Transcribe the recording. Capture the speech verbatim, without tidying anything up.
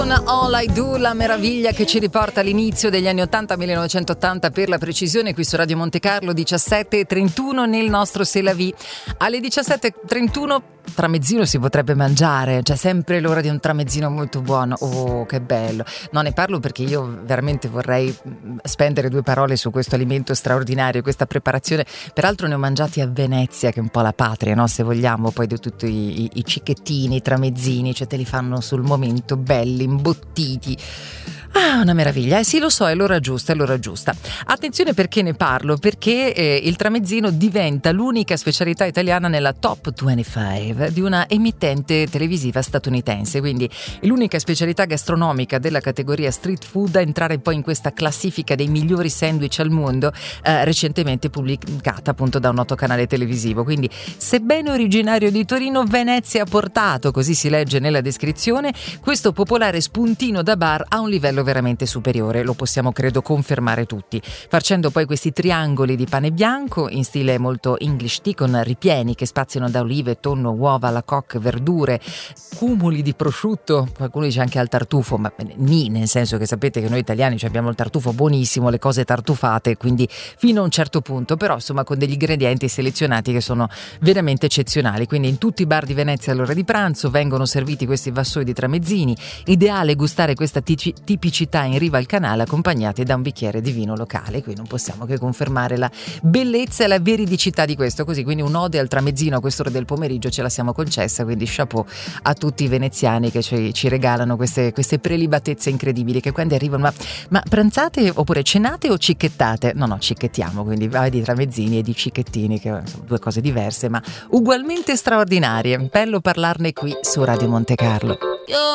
All I Do, la meraviglia che ci riporta all'inizio degli anni ottanta, millenovecentottanta per la precisione, qui su Radio Monte Carlo, diciassette e trentuno nel nostro C'est la vie. Alle diciassette e trentuno tramezzino si potrebbe mangiare, c'è sempre l'ora di un tramezzino molto buono. Oh, che bello. No, ne parlo perché io veramente vorrei spendere due parole su questo alimento straordinario, questa preparazione. Peraltro ne ho mangiati a Venezia, che è un po' la patria, no? Se vogliamo, poi di tutti i, i, i cicchettini, i tramezzini, cioè te li fanno sul momento, belli, imbottiti. Ah, una meraviglia, eh sì, lo so, è l'ora giusta, è l'ora giusta. Attenzione, perché ne parlo? Perché eh, il tramezzino diventa l'unica specialità italiana nella top venticinque di una emittente televisiva statunitense, quindi è l'unica specialità gastronomica della categoria street food a entrare poi in questa classifica dei migliori sandwich al mondo, eh, recentemente pubblicata appunto da un noto canale televisivo. Quindi, sebbene originario di Torino, Venezia ha portato, così si legge nella descrizione, questo popolare spuntino da bar a un livello veramente superiore, lo possiamo credo confermare tutti, facendo poi questi triangoli di pane bianco in stile molto English tea, con ripieni che spaziano da olive, tonno, uova, alla coque, verdure, cumuli di prosciutto, qualcuno dice anche al tartufo, ma ni, nel senso che sapete che noi italiani abbiamo il tartufo buonissimo, le cose tartufate, quindi fino a un certo punto, però insomma con degli ingredienti selezionati che sono veramente eccezionali. Quindi in tutti i bar di Venezia all'ora di pranzo vengono serviti questi vassoi di tramezzini, ideale gustare questa tici- tipicità in riva al canale accompagnati da un bicchiere di vino locale. Qui non possiamo che confermare la bellezza e la veridicità di questo, così quindi un'ode al tramezzino a quest'ora del pomeriggio ce la siamo concessa, quindi chapeau a tutti i veneziani che ci, ci regalano queste, queste prelibatezze incredibili che quando arrivano, ma, ma pranzate oppure cenate o cicchettate? No no, cicchettiamo, quindi vai di tramezzini e di cicchettini, che sono due cose diverse ma ugualmente straordinarie. Bello parlarne qui su Radio Monte Carlo.